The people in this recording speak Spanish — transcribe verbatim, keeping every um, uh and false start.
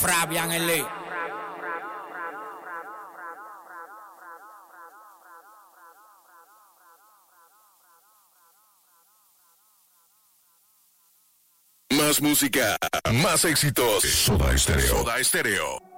Fabián L A. Más música, más éxitos. Soda Stereo. Soda Stereo.